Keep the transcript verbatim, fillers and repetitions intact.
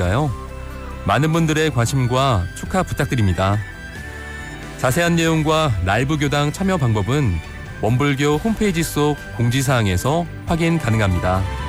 있을까요? 많은 분들의 관심과 축하 부탁드립니다. 자세한 내용과 라이브 교당 참여 방법은 원불교 홈페이지 속 공지사항에서 확인 가능합니다.